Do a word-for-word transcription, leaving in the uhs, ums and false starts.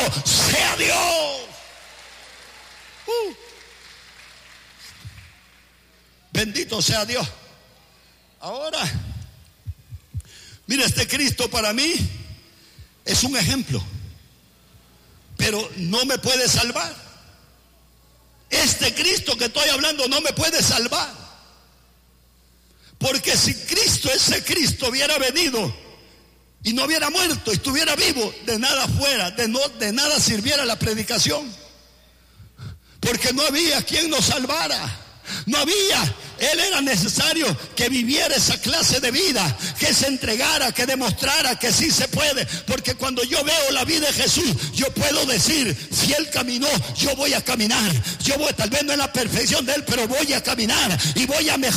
sea Dios. Uh. Bendito sea Dios. Ahora, mira, este Cristo para mí es un ejemplo, pero no me puede salvar. Este Cristo que estoy hablando no me puede salvar, porque si Cristo, ese Cristo, hubiera venido y no hubiera muerto, estuviera vivo, de nada fuera, de, no, de nada sirviera la predicación, porque no había quien nos salvara. No había, Él era necesario que viviera esa clase de vida, que se entregara, que demostrara que sí se puede. Porque cuando yo veo la vida de Jesús, yo puedo decir, si Él caminó, yo voy a caminar. Yo voy, tal vez no en la perfección de Él, pero voy a caminar y voy a mejorar.